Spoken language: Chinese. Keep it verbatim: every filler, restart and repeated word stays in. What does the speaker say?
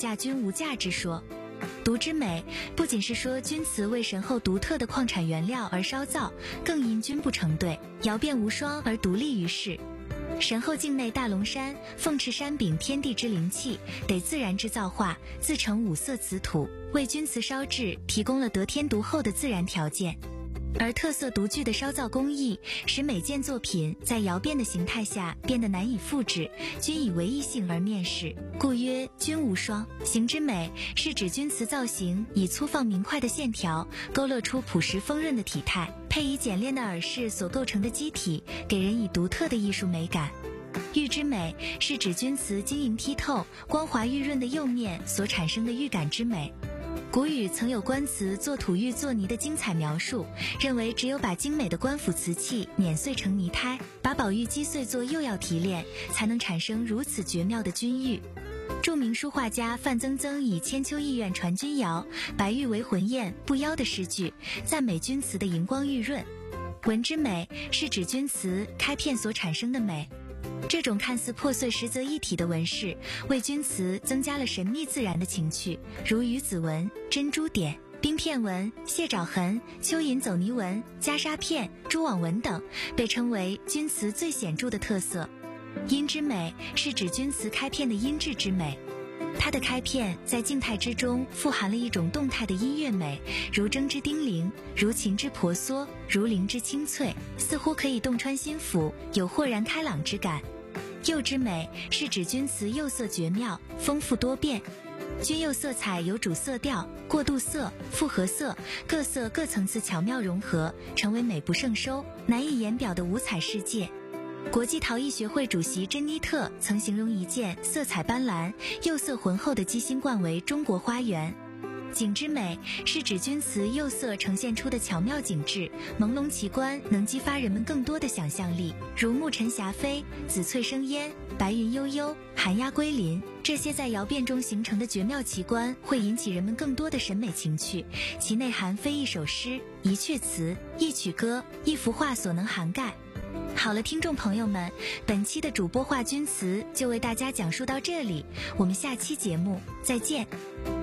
价均无价之说。毒之美不仅是说钧瓷为神后独特的矿产原料而烧造，更因钧不成对，窑变无双而独立于世。神后境内大龙山、凤翅山禀天地之灵气，得自然之造化，自成五色瓷土，为钧瓷烧制提供了得天独厚的自然条件。而特色独具的烧造工艺，使每件作品在窑变的形态下变得难以复制，均以唯一性而面世，故曰钧无双。形之美是指钧瓷造型以粗放明快的线条勾勒出朴实丰润的体态，配以简练的耳饰所构成的基体，给人以独特的艺术美感。玉之美是指钧瓷晶莹剔透、光滑玉润的釉面所产生的玉感之美。古语曾有官瓷做土玉做泥的精彩描述，认为只有把精美的官府瓷器碾碎成泥胎，把宝玉击碎做釉药提炼，才能产生如此绝妙的钧玉。著名书画家范曾曾以千秋意愿传钧窑，白玉为魂焰不妖的诗句，赞美钧瓷的荧光玉润。纹之美是指钧瓷开片所产生的美。这种看似破碎实则一体的纹饰，为钧瓷增加了神秘自然的情趣，如鱼子纹、珍珠点、冰片纹、蟹爪痕、蚯蚓走泥纹、袈裟片、蛛网纹等，被称为钧瓷最显著的特色。音之美是指钧瓷开片的音质之美。它的开片在静态之中富含了一种动态的音乐美，如筝之叮铃，如琴之婆娑，如铃之清脆，似乎可以洞穿心腑，有豁然开朗之感。釉之美是指钧瓷釉色绝妙，丰富多变。钧釉色彩有主色调、过渡色、复合色，各色各层次巧妙融合，成为美不胜收、难以言表的五彩世界。国际陶艺学会主席珍妮特曾形容一件色彩斑斓、釉色浑厚的鸡心冠为中国花园。景之美是指钧瓷釉色呈现出的巧妙景致，朦胧奇观，能激发人们更多的想象力，如暮尘霞飞、紫翠生烟、白云悠悠、寒鸦归林，这些在窑变中形成的绝妙奇观，会引起人们更多的审美情趣，其内涵非一首诗、一阙词、一曲歌、一幅画所能涵盖。好了，听众朋友们，本期的主播话钧瓷就为大家讲述到这里，我们下期节目再见。